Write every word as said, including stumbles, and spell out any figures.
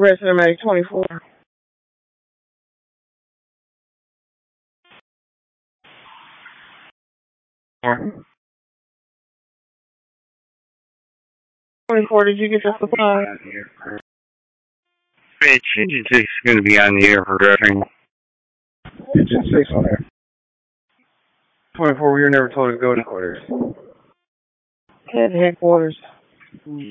Resident Medic twenty-four. twenty-four, did you get the supply? Bitch, Engine six is going to be on the air progressing. Engine six on there. twenty-four, we were never told to go to headquarters. Head headquarters.